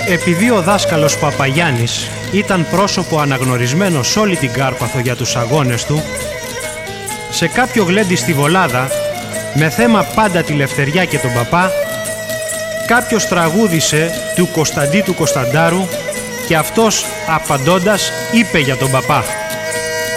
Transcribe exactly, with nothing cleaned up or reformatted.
Επειδή ο δάσκαλος Παπαγιάννης ήταν πρόσωπο αναγνωρισμένο σε όλη την Κάρπαθο για τους αγώνες του, σε κάποιο γλέντι στη Βολάδα, με θέμα πάντα τη Λευτεριά και τον παπά, κάποιος τραγούδισε του Κωνσταντί του Κωνσταντάρου και αυτός απαντώντας είπε για τον παπά: